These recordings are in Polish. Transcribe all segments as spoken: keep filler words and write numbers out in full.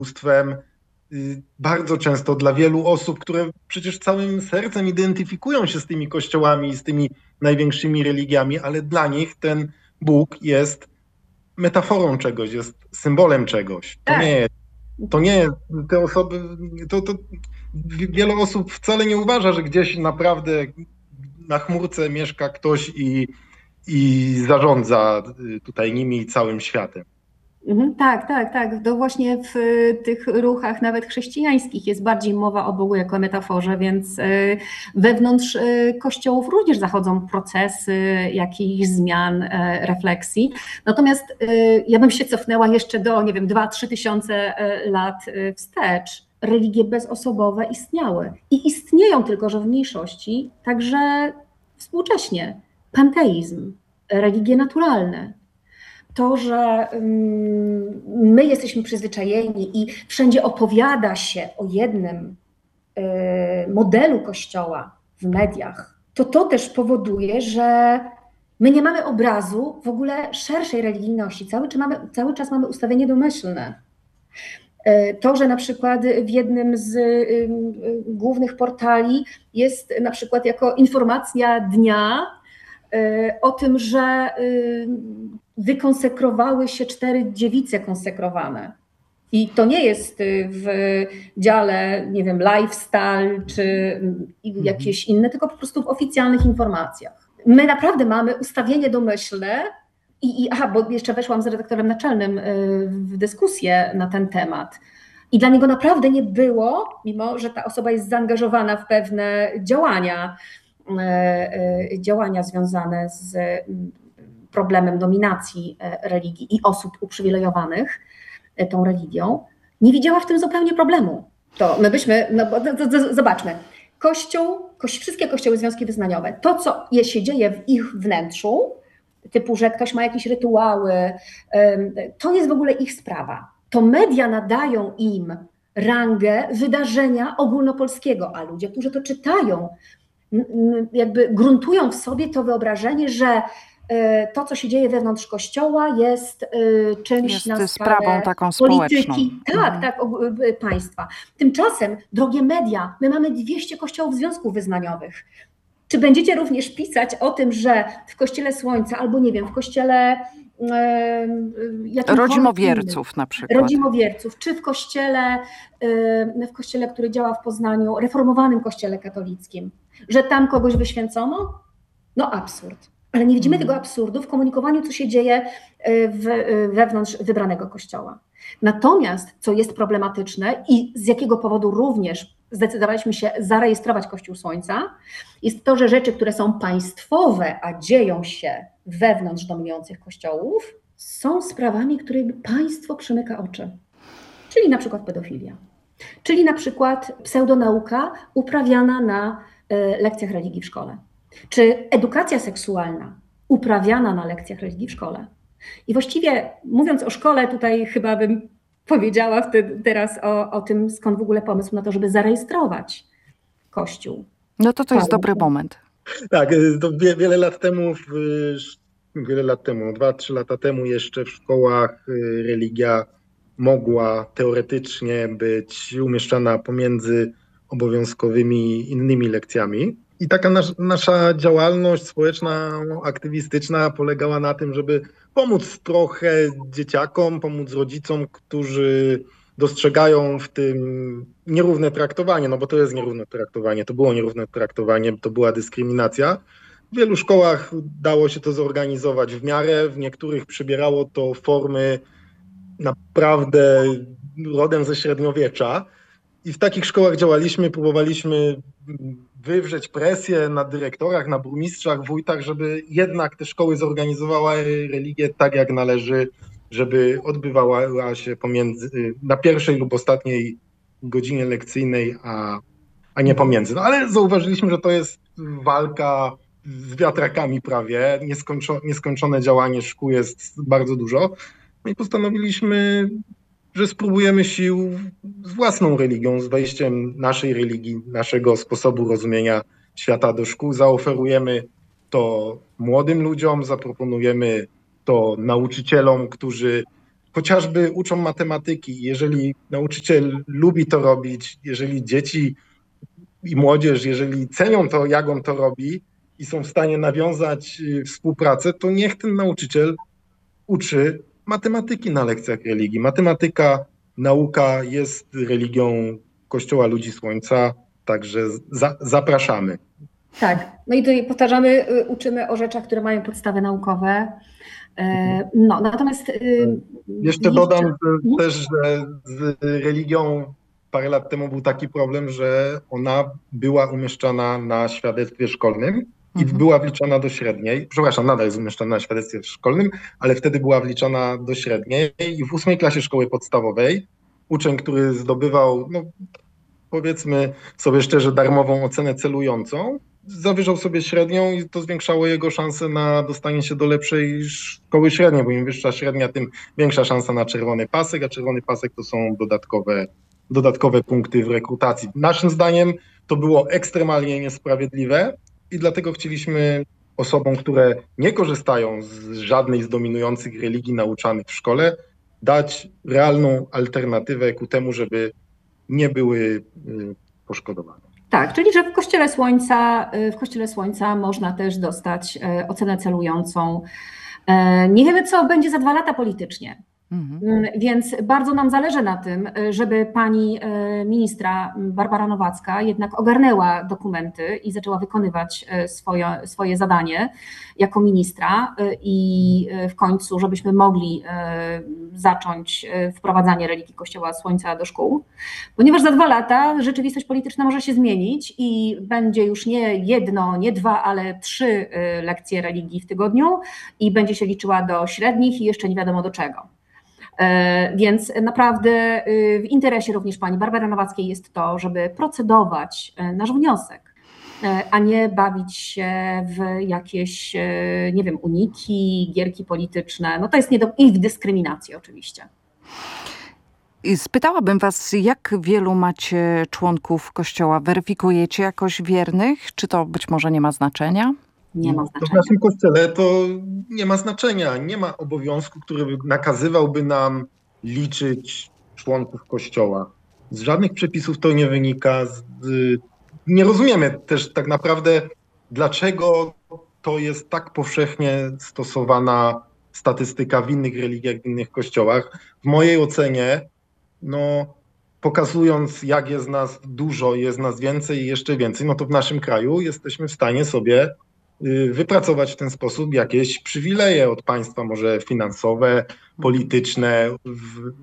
bóstwem. Y, Bardzo często dla wielu osób, które przecież całym sercem identyfikują się z tymi kościołami, z tymi największymi religiami, ale dla nich ten Bóg jest metaforą czegoś, jest symbolem czegoś. To nie Tak. jest, to nie te osoby, to, to wiele osób wcale nie uważa, że gdzieś naprawdę na chmurce mieszka ktoś i, i zarządza tutaj nimi i całym światem. Mhm, tak, tak, tak. To właśnie w y, tych ruchach nawet chrześcijańskich jest bardziej mowa o Bogu jako metaforze, więc y, wewnątrz y, kościołów również zachodzą procesy jakichś zmian, y, refleksji. Natomiast y, ja bym się cofnęła jeszcze do, nie wiem, dwa, trzy tysiące y, lat y, wstecz. Religie bezosobowe istniały i istnieją, tylko że w mniejszości, także współcześnie. Panteizm, religie naturalne. To, że my jesteśmy przyzwyczajeni i wszędzie opowiada się o jednym modelu Kościoła w mediach, to to też powoduje, że my nie mamy obrazu w ogóle szerszej religijności. Cały czas mamy, cały czas mamy ustawienie domyślne. To, że na przykład w jednym z głównych portali jest na przykład jako informacja dnia o tym, że wykonsekrowały się cztery dziewice konsekrowane. I to nie jest w dziale, nie wiem, lifestyle czy jakieś inne, tylko po prostu w oficjalnych informacjach. My naprawdę mamy ustawienie domyślne i, i aha, bo jeszcze weszłam z redaktorem naczelnym w dyskusję na ten temat. I dla niego naprawdę nie było, mimo że ta osoba jest zaangażowana w pewne działania, działania związane z problemem dominacji religii i osób uprzywilejowanych tą religią, nie widziała w tym zupełnie problemu. To my byśmy, no bo to, to, to, zobaczmy, Kościół, koś, wszystkie kościoły, związki wyznaniowe, to co się dzieje w ich wnętrzu, typu, że ktoś ma jakieś rytuały, to jest w ogóle ich sprawa. To media nadają im rangę wydarzenia ogólnopolskiego, a ludzie, którzy to czytają, jakby gruntują w sobie to wyobrażenie, że to, co się dzieje wewnątrz Kościoła, jest czymś jest na sprawą taką polityki, społeczną. tak, Mhm. tak, państwa. Tymczasem, drogie media, my mamy dwieście kościołów związków wyznaniowych. Czy będziecie również pisać o tym, że w Kościele Słońca, albo nie wiem, w Kościele Rodzimowierców innym, na przykład. Rodzimowierców, czy w kościele, w kościele, który działa w Poznaniu, reformowanym Kościele katolickim, że tam kogoś wyświęcono? No absurd. Ale nie widzimy tego absurdu w komunikowaniu, co się dzieje w, wewnątrz wybranego kościoła. Natomiast, co jest problematyczne i z jakiego powodu również zdecydowaliśmy się zarejestrować Kościół Słońca, jest to, że rzeczy, które są państwowe, a dzieją się wewnątrz dominujących kościołów, są sprawami, którymi państwo przymyka oczy. Czyli na przykład pedofilia. Czyli na przykład pseudonauka uprawiana na lekcjach religii w szkole. Czy edukacja seksualna uprawiana na lekcjach religii w szkole. I właściwie mówiąc o szkole, tutaj chyba bym powiedziała wtedy, teraz o, o tym, skąd w ogóle pomysł na to, żeby zarejestrować Kościół. No to to jest dobry moment. Tak, to wie, wiele lat temu, w, wiele lat temu, dwa, trzy lata temu jeszcze w szkołach religia mogła teoretycznie być umieszczana pomiędzy obowiązkowymi innymi lekcjami. I taka nas, nasza działalność społeczna, aktywistyczna polegała na tym, żeby pomóc trochę dzieciakom, pomóc rodzicom, którzy dostrzegają w tym nierówne traktowanie, no bo to jest nierówne traktowanie, to było nierówne traktowanie, to była dyskryminacja. W wielu szkołach dało się to zorganizować w miarę, w niektórych przybierało to formy naprawdę rodem ze średniowiecza. I w takich szkołach działaliśmy, próbowaliśmy wywrzeć presję na dyrektorach, na burmistrzach, wójtach, żeby jednak te szkoły zorganizowały religię tak, jak należy, żeby odbywała się pomiędzy, na pierwszej lub ostatniej godzinie lekcyjnej, a, a nie pomiędzy. No ale zauważyliśmy, że to jest walka z wiatrakami prawie, nieskończone, nieskończone działanie szkół jest bardzo dużo. No i postanowiliśmy, że spróbujemy sił z własną religią, z wejściem naszej religii, naszego sposobu rozumienia świata do szkół. Zaoferujemy to młodym ludziom, zaproponujemy to nauczycielom, którzy chociażby uczą matematyki. Jeżeli nauczyciel lubi to robić, jeżeli dzieci i młodzież, jeżeli cenią to, jak on to robi i są w stanie nawiązać współpracę, to niech ten nauczyciel uczy matematyki na lekcjach religii. Matematyka, nauka jest religią Kościoła Ludzi Słońca, także za, zapraszamy. Tak, no i tutaj powtarzamy, uczymy o rzeczach, które mają podstawy naukowe. No, natomiast... Jeszcze dodam że też, że z religią parę lat temu był taki problem, że ona była umieszczana na świadectwie szkolnym i mhm. była wliczana do średniej. Przepraszam, nadal jest umieszczana na świadectwie szkolnym, ale wtedy była wliczana do średniej i w ósmej klasie szkoły podstawowej uczeń, który zdobywał, no powiedzmy sobie szczerze, darmową ocenę celującą, zawyżał sobie średnią i to zwiększało jego szanse na dostanie się do lepszej szkoły średniej, bo im wyższa średnia, tym większa szansa na czerwony pasek, a czerwony pasek to są dodatkowe, dodatkowe punkty w rekrutacji. Naszym zdaniem to było ekstremalnie niesprawiedliwe i dlatego chcieliśmy osobom, które nie korzystają z żadnej z dominujących religii nauczanych w szkole, dać realną alternatywę ku temu, żeby nie były poszkodowane. Tak, czyli że w Kościele Słońca, w Kościele Słońca można też dostać ocenę celującą. Nie wiemy, co będzie za dwa lata politycznie, mhm. więc bardzo nam zależy na tym, żeby pani ministra Barbara Nowacka jednak ogarnęła dokumenty i zaczęła wykonywać swoje, swoje zadanie jako ministra i w końcu, żebyśmy mogli zacząć wprowadzanie religii Kościoła Słońca do szkół, ponieważ za dwa lata rzeczywistość polityczna może się zmienić i będzie już nie jedno, nie dwa, ale trzy lekcje religii w tygodniu i będzie się liczyła do średnich i jeszcze nie wiadomo do czego. Więc naprawdę w interesie również pani Barbary Nowackiej jest to, żeby procedować nasz wniosek, a nie bawić się w jakieś, nie wiem, uniki, gierki polityczne. No to jest nie do... i w dyskryminację oczywiście. Spytałabym was, jak wielu macie członków Kościoła? Weryfikujecie jakoś wiernych? Czy to być może nie ma znaczenia? Nie ma znaczenia. To w naszym kościele to nie ma znaczenia. Nie ma obowiązku, który by nakazywałby nam liczyć członków kościoła. Z żadnych przepisów to nie wynika. Z, nie rozumiemy też tak naprawdę, dlaczego to jest tak powszechnie stosowana statystyka w innych religiach, w innych kościołach. W mojej ocenie, no, pokazując, jak jest nas dużo, jest nas więcej i jeszcze więcej, no to w naszym kraju jesteśmy w stanie sobie wypracować w ten sposób jakieś przywileje od państwa, może finansowe, polityczne. W...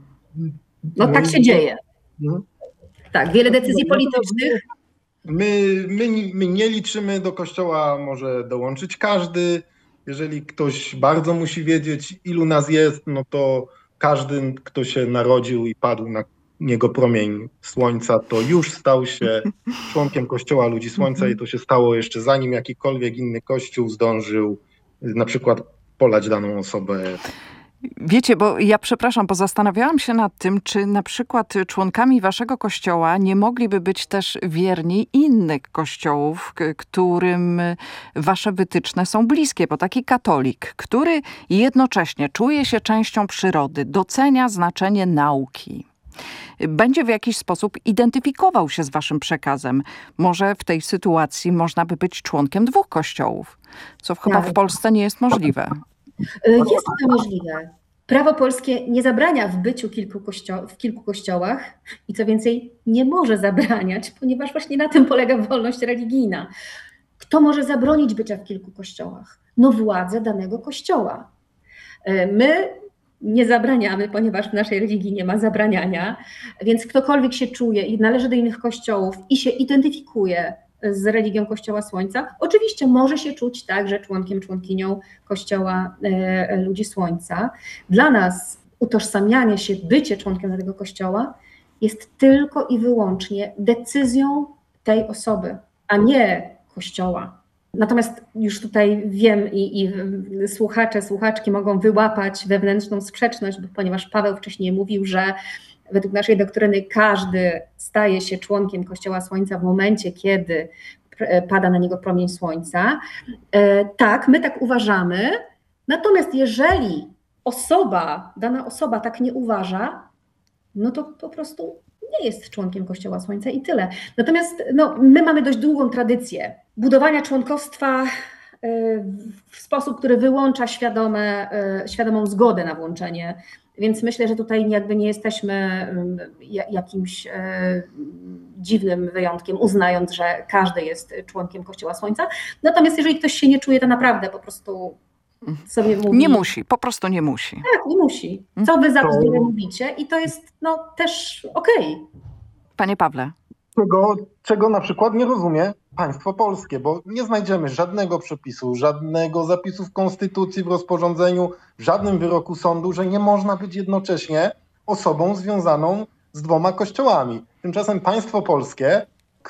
No tak się dzieje. Hmm? Tak, wiele decyzji politycznych. My, my, my nie liczymy, do kościoła może dołączyć każdy. Jeżeli ktoś bardzo musi wiedzieć, ilu nas jest, no to każdy, kto się narodził i padł na niego promień słońca, to już stał się członkiem Kościoła Ludzi Słońca i to się stało jeszcze zanim jakikolwiek inny kościół zdążył na przykład polać daną osobę. Wiecie, bo ja przepraszam, bo zastanawiałam się nad tym, czy na przykład członkami waszego kościoła nie mogliby być też wierni innych kościołów, którym wasze wytyczne są bliskie, bo taki katolik, który jednocześnie czuje się częścią przyrody, docenia znaczenie nauki, będzie w jakiś sposób identyfikował się z waszym przekazem. Może w tej sytuacji można by być członkiem dwóch kościołów, co chyba w Polsce nie jest możliwe. Jest to możliwe. Prawo polskie nie zabrania w byciu kilku kościo- w kilku kościołach i co więcej nie może zabraniać, ponieważ właśnie na tym polega wolność religijna. Kto może zabronić bycia w kilku kościołach? No władze danego kościoła. My nie zabraniamy, ponieważ w naszej religii nie ma zabraniania, więc ktokolwiek się czuje i należy do innych kościołów i się identyfikuje z religią Kościoła Słońca, oczywiście może się czuć także członkiem, członkinią Kościoła e, Ludzi Słońca. Dla nas utożsamianie się, bycie członkiem tego kościoła jest tylko i wyłącznie decyzją tej osoby, a nie kościoła. Natomiast już tutaj wiem i, i słuchacze, słuchaczki mogą wyłapać wewnętrzną sprzeczność, ponieważ Paweł wcześniej mówił, że według naszej doktryny każdy staje się członkiem Kościoła Słońca w momencie, kiedy pada na niego promień słońca. Tak, my tak uważamy, natomiast jeżeli osoba, dana osoba tak nie uważa, no to po prostu nie jest członkiem Kościoła Słońca i tyle. Natomiast no, my mamy dość długą tradycję budowania członkostwa w sposób, który wyłącza świadome, świadomą zgodę na włączenie. Więc myślę, że tutaj jakby nie jesteśmy jakimś dziwnym wyjątkiem, uznając, że każdy jest członkiem Kościoła Słońca. Natomiast jeżeli ktoś się nie czuje, to naprawdę po prostu sobie mówi... Nie musi, po prostu nie musi. Tak, nie musi. Co wy za to mówicie i to jest no też okej. Panie Pawle. Czego, czego na przykład nie rozumie państwo polskie, bo nie znajdziemy żadnego przepisu, żadnego zapisu w konstytucji, w rozporządzeniu, w żadnym wyroku sądu, że nie można być jednocześnie osobą związaną z dwoma kościołami. Tymczasem państwo polskie,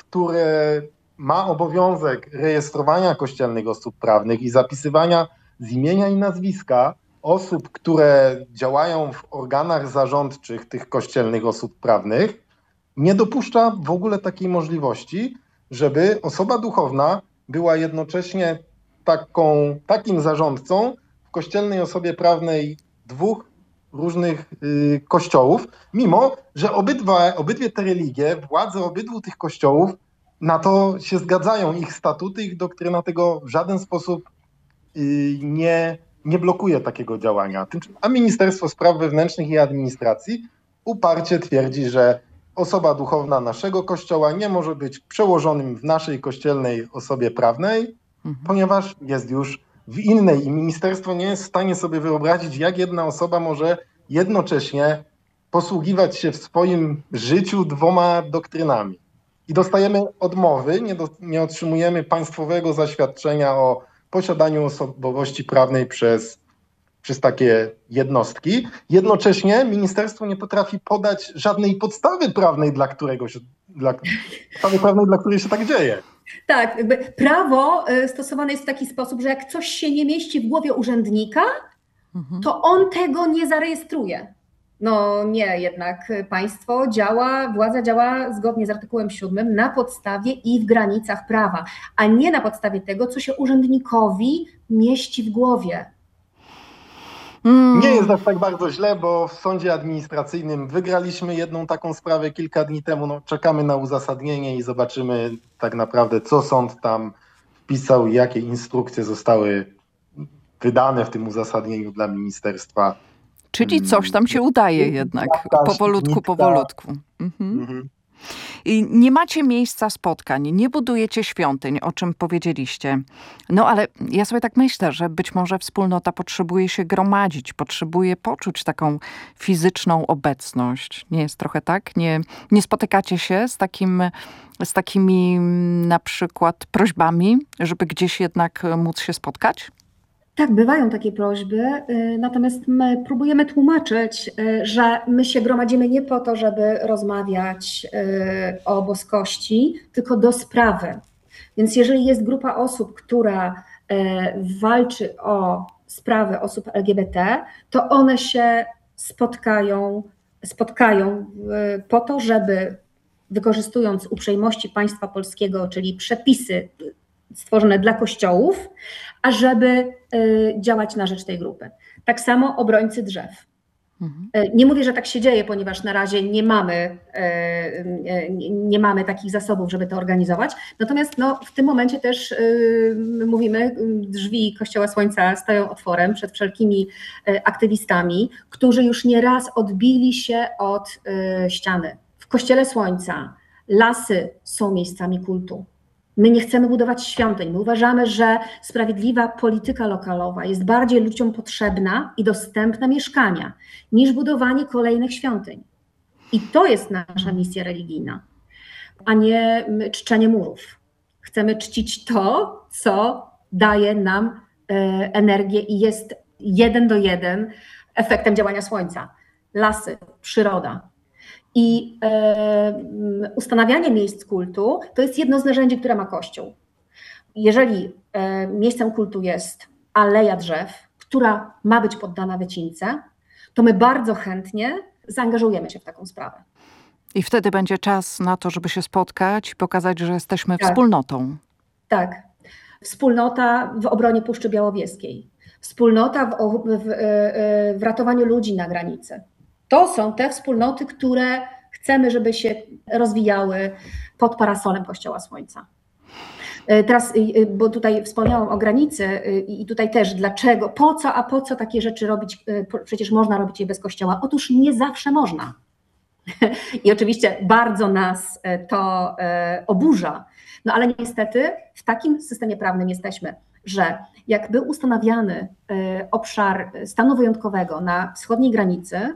które ma obowiązek rejestrowania kościelnych osób prawnych i zapisywania z imienia i nazwiska osób, które działają w organach zarządczych tych kościelnych osób prawnych, nie dopuszcza w ogóle takiej możliwości, żeby osoba duchowna była jednocześnie taką, takim zarządcą w kościelnej osobie prawnej dwóch różnych y, kościołów, mimo że obydwa, obydwie te religie, władze obydwu tych kościołów na to się zgadzają. Ich statuty, ich doktryna tego w żaden sposób y, nie, nie blokuje takiego działania. A Ministerstwo Spraw Wewnętrznych i Administracji uparcie twierdzi, że osoba duchowna naszego kościoła nie może być przełożonym w naszej kościelnej osobie prawnej, mhm. ponieważ jest już w innej i ministerstwo nie jest w stanie sobie wyobrazić, jak jedna osoba może jednocześnie posługiwać się w swoim życiu dwoma doktrynami. I dostajemy odmowy, nie, do, nie otrzymujemy państwowego zaświadczenia o posiadaniu osobowości prawnej przez przez takie jednostki. Jednocześnie ministerstwo nie potrafi podać żadnej podstawy prawnej, dla którego się, dla, podstawy prawnej, dla której się tak dzieje. Tak, jakby prawo stosowane jest w taki sposób, że jak coś się nie mieści w głowie urzędnika, mhm. to on tego nie zarejestruje. No nie, jednak państwo działa, władza działa zgodnie z artykułem siódmym na podstawie i w granicach prawa, a nie na podstawie tego, co się urzędnikowi mieści w głowie. Nie jest aż tak bardzo źle, bo w sądzie administracyjnym wygraliśmy jedną taką sprawę kilka dni temu. No, czekamy na uzasadnienie i zobaczymy tak naprawdę, co sąd tam wpisał i jakie instrukcje zostały wydane w tym uzasadnieniu dla ministerstwa. Czyli coś tam się udaje jednak, powolutku, powolutku. Mhm. Mhm. I nie macie miejsca spotkań, nie budujecie świątyń, o czym powiedzieliście. No ale ja sobie tak myślę, że być może wspólnota potrzebuje się gromadzić, potrzebuje poczuć taką fizyczną obecność. Nie jest trochę tak? Nie, nie spotykacie się z takim, z takimi na przykład prośbami, żeby gdzieś jednak móc się spotkać? Tak, bywają takie prośby, natomiast my próbujemy tłumaczyć, że my się gromadzimy nie po to, żeby rozmawiać o boskości, tylko do sprawy. Więc jeżeli jest grupa osób, która walczy o sprawy osób L G B T, to one się spotkają, spotkają po to, żeby wykorzystując uprzejmości państwa polskiego, czyli przepisy stworzone dla kościołów, ażeby działać na rzecz tej grupy. Tak samo obrońcy drzew. Mhm. Nie mówię, że tak się dzieje, ponieważ na razie nie mamy, nie mamy takich zasobów, żeby to organizować. Natomiast no, w tym momencie też mówimy, drzwi Kościoła Słońca stoją otworem przed wszelkimi aktywistami, którzy już nieraz odbili się od ściany. W Kościele Słońca lasy są miejscami kultu. My nie chcemy budować świątyń. My uważamy, że sprawiedliwa polityka lokalowa jest bardziej ludziom potrzebna i dostępna mieszkania niż budowanie kolejnych świątyń. I to jest nasza misja religijna, a nie czczenie murów. Chcemy czcić to, co daje nam energię i jest jeden do jeden efektem działania Słońca. Lasy, przyroda. I e, ustanawianie miejsc kultu to jest jedno z narzędzi, które ma Kościół. Jeżeli e, miejscem kultu jest aleja drzew, która ma być poddana wycince, to my bardzo chętnie zaangażujemy się w taką sprawę. I wtedy będzie czas na to, żeby się spotkać i pokazać, że jesteśmy tak. wspólnotą. Tak. Wspólnota w obronie Puszczy Białowieskiej. wspólnota w, w, w ratowaniu ludzi na granicy. To są te wspólnoty, które chcemy, żeby się rozwijały pod parasolem Kościoła Słońca. Teraz, bo tutaj wspomniałam o granicy i tutaj też dlaczego, po co, a po co takie rzeczy robić, przecież można robić je bez Kościoła. Otóż nie zawsze można. I oczywiście bardzo nas to oburza, no ale niestety w takim systemie prawnym jesteśmy, że jak był ustanawiany obszar stanu wyjątkowego na wschodniej granicy,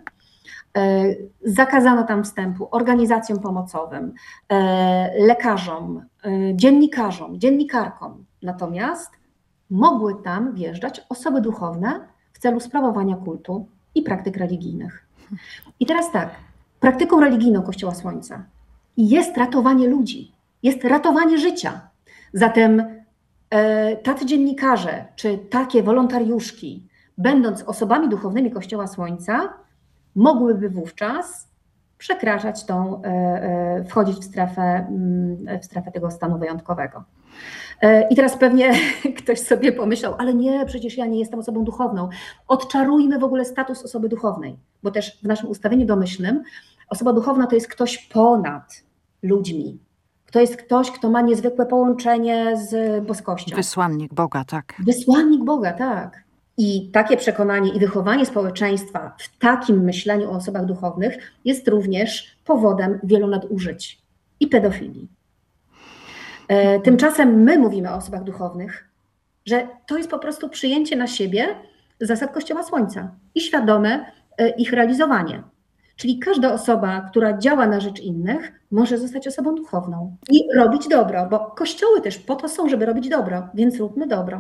zakazano tam wstępu organizacjom pomocowym, lekarzom, dziennikarzom, dziennikarkom. Natomiast mogły tam wjeżdżać osoby duchowne w celu sprawowania kultu i praktyk religijnych. I teraz tak, praktyką religijną Kościoła Słońca jest ratowanie ludzi, jest ratowanie życia. Zatem tacy dziennikarze czy takie wolontariuszki, będąc osobami duchownymi Kościoła Słońca, mogłyby wówczas przekraczać tą, wchodzić w strefę, w strefę tego stanu wyjątkowego. I teraz pewnie ktoś sobie pomyślał, ale nie, przecież ja nie jestem osobą duchowną. Odczarujmy w ogóle status osoby duchownej, bo też w naszym ustawieniu domyślnym osoba duchowna to jest ktoś ponad ludźmi. To jest ktoś, kto ma niezwykłe połączenie z boskością. Wysłannik Boga, tak. Wysłannik Boga, tak. I takie przekonanie i wychowanie społeczeństwa w takim myśleniu o osobach duchownych jest również powodem wielu nadużyć i pedofilii. E, tymczasem my mówimy o osobach duchownych, że to jest po prostu przyjęcie na siebie zasad Kościoła Słońca i świadome e, ich realizowanie. Czyli każda osoba, która działa na rzecz innych, może zostać osobą duchowną i robić dobro, bo kościoły też po to są, żeby robić dobro, więc róbmy dobro.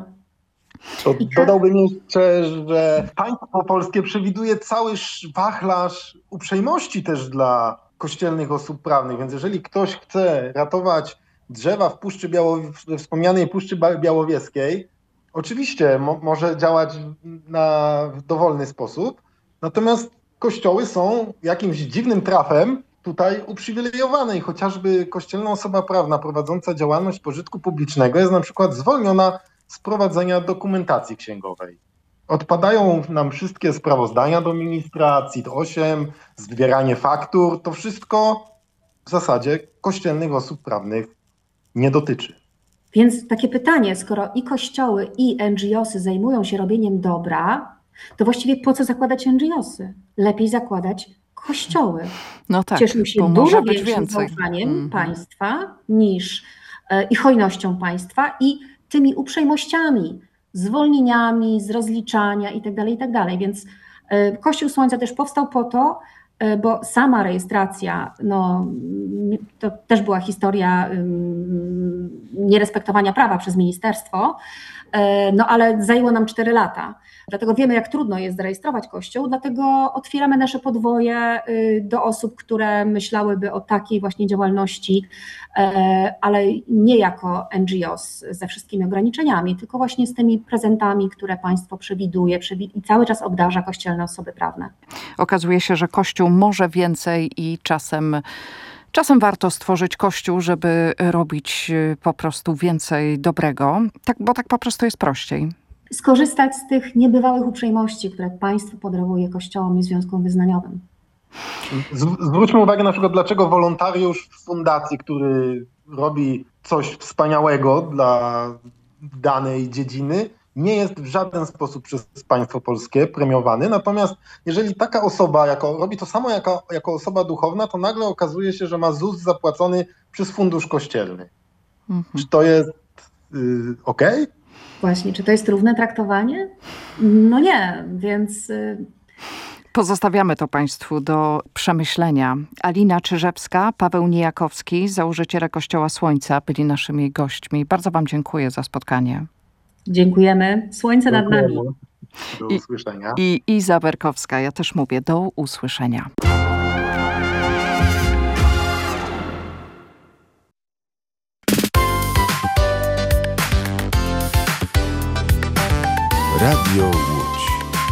To dodałbym jeszcze, że państwo polskie przewiduje cały wachlarz uprzejmości też dla kościelnych osób prawnych, więc jeżeli ktoś chce ratować drzewa w Puszczy Białow- w wspomnianej Puszczy Białowieskiej, oczywiście mo- może działać na dowolny sposób, natomiast kościoły są jakimś dziwnym trafem tutaj uprzywilejowane i chociażby kościelna osoba prawna prowadząca działalność pożytku publicznego jest na przykład zwolniona z prowadzenia dokumentacji księgowej. Odpadają nam wszystkie sprawozdania do ministra, C I T osiem, zbieranie faktur, to wszystko w zasadzie kościelnych osób prawnych nie dotyczy. Więc takie pytanie, skoro i kościoły, i N G O sy zajmują się robieniem dobra, to właściwie po co zakładać N G O sy? Lepiej zakładać kościoły. No tak, Cieszą się bo dużo może być większym więcej. zaufaniem Mhm. państwa niż e, i hojnością państwa i tymi uprzejmościami, zwolnieniami z rozliczania itd., itd. Więc e, Kościół Słońca też powstał po to, e, bo sama rejestracja, no, to też była historia ym, nierespektowania prawa przez ministerstwo, e, no ale zajęło nam cztery lata. Dlatego wiemy, jak trudno jest zarejestrować kościół, dlatego otwieramy nasze podwoje y, do osób, które myślałyby o takiej właśnie działalności, e, ale nie jako N G O s ze wszystkimi ograniczeniami, tylko właśnie z tymi prezentami, które państwo przewiduje przewi- i cały czas obdarza kościelne osoby prawne. Okazuje się, że Kościół może więcej i czasem, czasem warto stworzyć Kościół, żeby robić y, po prostu więcej dobrego, tak, bo tak po prostu jest prościej. Skorzystać z tych niebywałych uprzejmości, które państwo podarowuje kościołom i związkom wyznaniowym. Z- Zwróćmy uwagę na przykład, dlaczego wolontariusz w fundacji, który robi coś wspaniałego dla danej dziedziny, nie jest w żaden sposób przez państwo polskie premiowany. Natomiast jeżeli taka osoba jako, robi to samo jako, jako osoba duchowna, to nagle okazuje się, że ma Z U S zapłacony przez fundusz kościelny. Mhm. Czy to jest y, okej? Właśnie, czy to jest równe traktowanie? No nie, więc y, Pozostawiamy to Państwu do przemyślenia. Alina Czyżewska, Paweł Niejakowski, założyciele Kościoła Słońca byli naszymi gośćmi. Bardzo Wam dziękuję za spotkanie. dziękujemy. Słońce nad nami. Do I- usłyszenia. I Iza Berkowska, ja też mówię do usłyszenia. Radio